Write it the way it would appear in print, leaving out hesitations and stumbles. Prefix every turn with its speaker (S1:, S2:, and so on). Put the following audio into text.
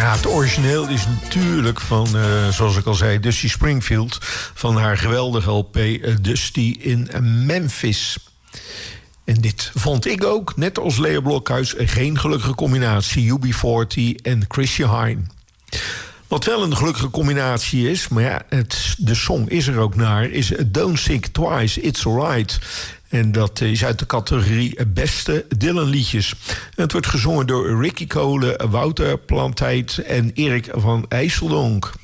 S1: Ja, het origineel is natuurlijk van, zoals ik al zei, Dusty Springfield. Van haar geweldige LP Dusty in Memphis. En dit vond ik ook, net als Leo Blokhuis, geen gelukkige combinatie. UB40 en Chrissy Hine. Wat wel een gelukkige combinatie is, maar ja, de song is er ook naar, is Don't Think Twice, It's Alright. En dat is uit de categorie beste Dylan-liedjes. Het wordt gezongen door Ricky Cole, Wouter Plantheid en Erik van IJsseldonk.